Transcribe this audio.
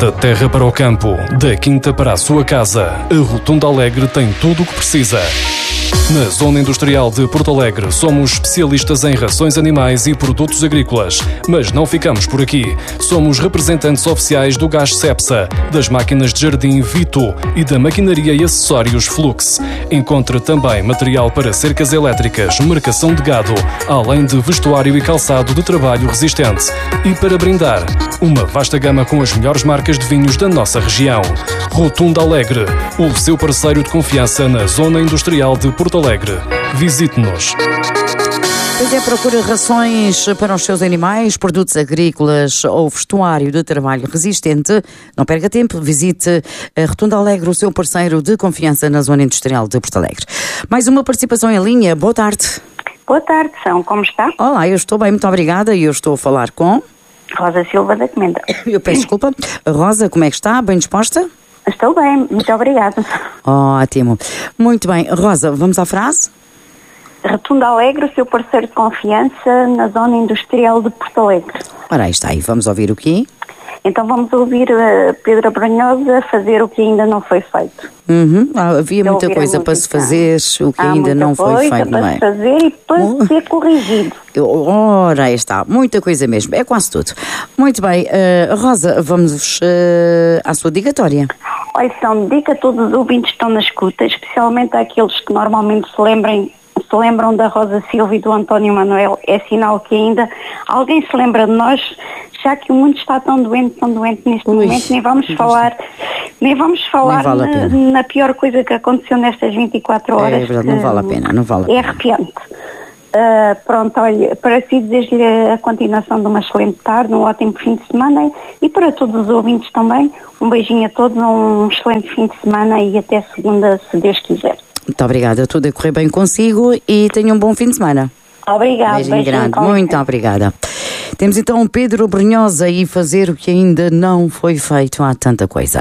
Da terra para o campo, da quinta para a sua casa, a Rotunda Alegre tem tudo o que precisa. Na Zona Industrial de Porto Alegre, somos especialistas em rações animais e produtos agrícolas. Mas não ficamos por aqui. Somos representantes oficiais do gás Cepsa, das máquinas de jardim Vito e da maquinaria e acessórios Flux. Encontre também material para cercas elétricas, marcação de gado, além de vestuário e calçado de trabalho resistente. E para brindar, uma vasta gama com as melhores marcas de vinhos da nossa região. Rotunda Alegre, o seu parceiro de confiança na Zona Industrial de Porto Alegre. Visite-nos. Pois é, procura rações para os seus animais, produtos agrícolas ou vestuário de trabalho resistente. Não perca tempo, visite a Rotunda Alegre, o seu parceiro de confiança na Zona Industrial de Porto Alegre. Mais uma participação em linha. Boa tarde. Boa tarde, São. Como está? Olá, eu estou bem, muito obrigada. E eu estou a falar com... Rosa Silva da Comenda. Eu peço desculpa. Rosa, como é que está? Bem disposta? Estou bem, muito obrigada. Ótimo. Muito bem. Rosa, vamos à frase? Rotunda Alegre, o seu parceiro de confiança na Zona Industrial de Porto Alegre. Ora, aí está aí. Vamos ouvir o quê? Então vamos ouvir a Pedro Abranhosa fazer o que ainda não foi feito. Havia muita coisa para se fazer, o que ainda não foi feito, não é? Para se fazer e para ser corrigido. Ora, aí está. Muita coisa mesmo. É quase tudo. Muito bem. Rosa, vamos à sua digatória. Olha, São, dica a todos os ouvintes que estão na escuta, especialmente àqueles que normalmente se lembram da Rosa Silva e do António Manuel. É sinal que ainda alguém se lembra de nós, já que o mundo está tão doente neste momento, nem vamos falar vale na pior coisa que aconteceu nestas 24 horas. É verdade, não vale a pena, não vale a pena. É arrepiante. Pronto, olha, para si desejo-lhe a continuação de uma excelente tarde, um ótimo fim de semana e para todos os ouvintes também, um beijinho a todos, um excelente fim de semana e até segunda, se Deus quiser. Muito obrigada, tudo a correr bem consigo e tenha um bom fim de semana. Obrigada. Beijinho grande, muito obrigada. Temos então Pedro Brunhosa e fazer o que ainda não foi feito. Há tanta coisa.